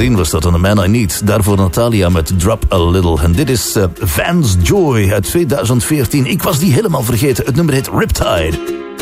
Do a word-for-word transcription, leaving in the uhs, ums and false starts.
Celine was dat, on The Man I Need. Daarvoor Natalia met Drop a Little. En dit is uh, Vans Joy uit tweeduizend veertien. Ik was die helemaal vergeten. Het nummer heet Riptide.